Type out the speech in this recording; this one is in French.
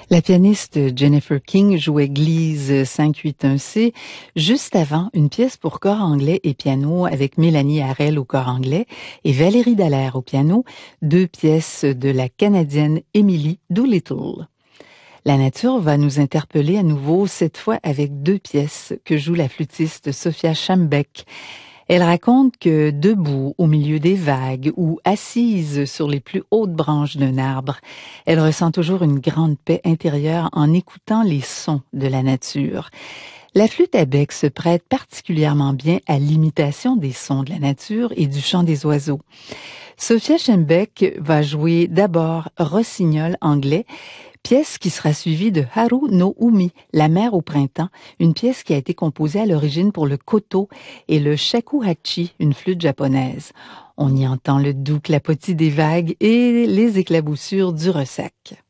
La pianiste Jennifer King jouait Gliese 581C juste avant une pièce pour chœur anglais et piano avec Mélanie Harel au chœur anglais et Valérie Dallaire au piano, deux pièces de la Canadienne Emily Doolittle. La nature va nous interpeller à nouveau, cette fois avec deux pièces que joue la flûtiste Sophia Schembeck. Elle raconte que debout au milieu des vagues ou assise sur les plus hautes branches d'un arbre, elle ressent toujours une grande paix intérieure en écoutant les sons de la nature. La flûte à bec se prête particulièrement bien à l'imitation des sons de la nature et du chant des oiseaux. Sophia Schembeck va jouer d'abord Rossignol anglais, pièce qui sera suivie de Haru no Umi, La mer au printemps, une pièce qui a été composée à l'origine pour le koto et le shakuhachi, une flûte japonaise. On y entend le doux clapotis des vagues et les éclaboussures du ressac.